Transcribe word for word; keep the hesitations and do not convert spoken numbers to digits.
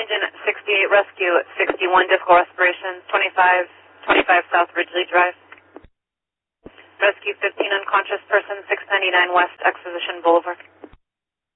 engine at sixty-eight, rescue at sixty-one, difficult respiration, twenty-five, twenty-five South Ridgely Drive. Rescue fifteen, unconscious person, six ninety-nine West Exposition Boulevard.